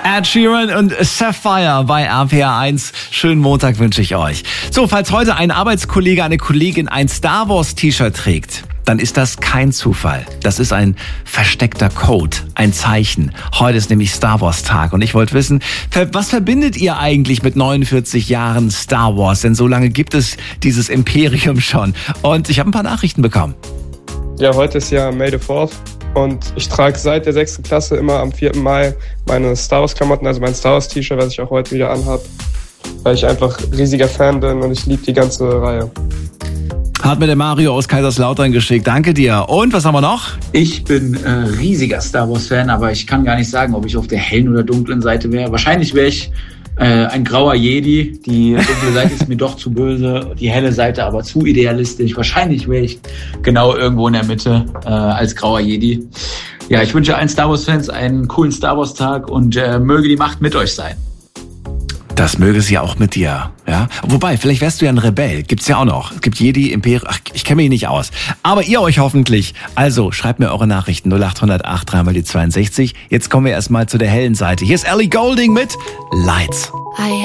Ed Sheeran und Sapphire bei RPR1. Schönen Montag wünsche ich euch. So, falls heute ein Arbeitskollege, eine Kollegin ein Star Wars T-Shirt trägt, dann ist das kein Zufall. Das ist ein versteckter Code, ein Zeichen. Heute ist nämlich Star Wars Tag und ich wollte wissen, was verbindet ihr eigentlich mit 49 Jahren Star Wars? Denn so lange gibt es dieses Imperium schon. Und ich habe ein paar Nachrichten bekommen. Ja, heute ist ja May the 4th und ich trage seit der 6. Klasse immer am 4. Mai meine Star Wars Klamotten, also mein Star Wars T-Shirt, was ich auch heute wieder anhabe, weil ich einfach riesiger Fan bin und ich liebe die ganze Reihe. Hat mir der Mario aus Kaiserslautern geschickt. Danke dir. Und was haben wir noch? Ich bin riesiger Star Wars-Fan, aber ich kann gar nicht sagen, ob ich auf der hellen oder dunklen Seite wäre. Wahrscheinlich wäre ich ein grauer Jedi. Die dunkle Seite ist mir doch zu böse, die helle Seite aber zu idealistisch. Wahrscheinlich wäre ich genau irgendwo in der Mitte als grauer Jedi. Ja, ich wünsche allen Star Wars-Fans einen coolen Star Wars-Tag und möge die Macht mit euch sein. Das möge sie auch mit dir, ja. Wobei, vielleicht wärst du ja ein Rebell. Gibt's ja auch noch. Es gibt Jedi, Imperium. Ach, ich kenne mich nicht aus. Aber ihr euch hoffentlich. Also, schreibt mir eure Nachrichten 0808 3 mal die 62. Jetzt kommen wir erstmal zu der hellen Seite. Hier ist Ellie Goulding mit Lights.